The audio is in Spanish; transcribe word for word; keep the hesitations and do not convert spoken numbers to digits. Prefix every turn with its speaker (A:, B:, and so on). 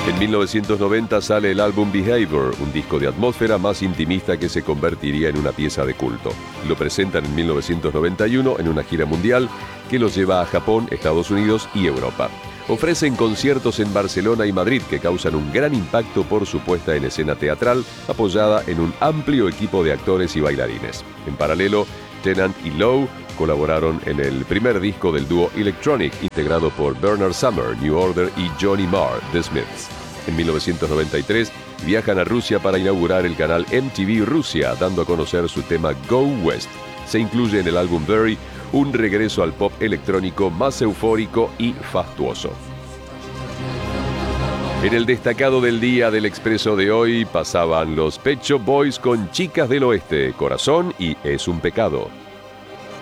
A: En mil novecientos noventa sale el álbum Behavior, un disco de atmósfera más intimista que se convertiría en una pieza de culto. Lo presentan en mil novecientos noventa y uno en una gira mundial que los lleva a Japón, Estados Unidos y Europa. Ofrecen conciertos en Barcelona y Madrid que causan un gran impacto por su puesta en escena teatral, apoyada en un amplio equipo de actores y bailarines. En paralelo, Tennant y Lowe colaboraron en el primer disco del dúo Electronic, integrado por Bernard Sumner, New Order y Johnny Marr, The Smiths. En mil novecientos noventa y tres viajan a Rusia para inaugurar el canal M T V Rusia, dando a conocer su tema Go West. Se incluye en el álbum Berry un regreso al pop electrónico más eufórico y fastuoso. En el destacado del día del Expreso de hoy pasaban los Pet Shop Boys con Chicas del Oeste, Corazón y Es un pecado.